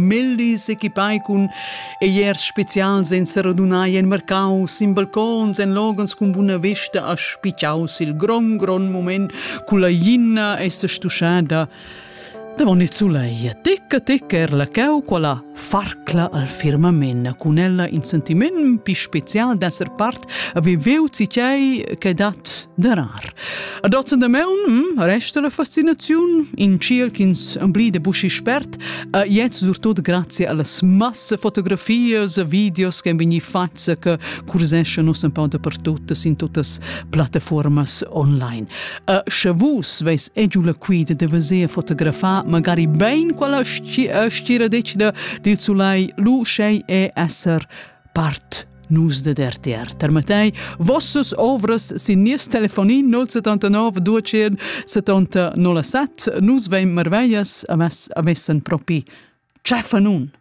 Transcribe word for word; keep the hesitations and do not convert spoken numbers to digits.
mellis equipai cun eiers specials en seradunai en mercaus, in balcons, en logans cun buna vista a spiciaus il gron gron moment cu la jinna essa stusciada davon il soleil. Tecca tecca er la cheu quella farcla al firmament, cun ella in sentiment pi special d'esser part a viveu zicei che dat de rar. A dozen de meun, mm, resta la fascinaziun in ciel ch'ins ambli de buschi spert, uh, jetz surtot grazie allas masse fotografias e videos che vegni fatsa che cursescha nos un po' dapertuttas in tuttas plataformas online. Uh, Shavus veis egiu la quid de vesea fotografar magari ben quella stira decida del sulei lu schei e esser part nus de der ter. Termatei, vossos ovras sin nies telefonin null settantanove duecento settanta nolla sette, nus veim merveglias a, mes, a messen propi cefa nun.